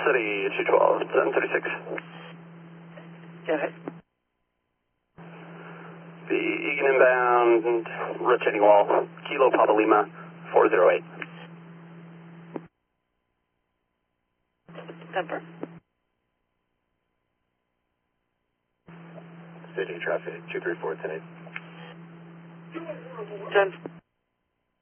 City 212, 1036. Go ahead. The Egan inbound, rotating wall, Kilo Papa Lima, 408. Confirm. City traffic, 234, 10-8. 10.